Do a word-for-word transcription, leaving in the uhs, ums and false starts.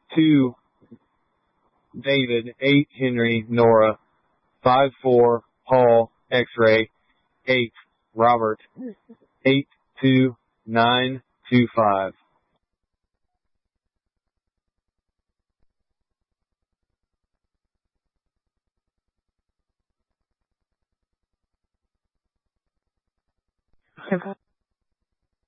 two, David, eight, Henry, Nora, five, four, Paul, X-ray, eight, Robert, eight, two, nine, two, five. Okay.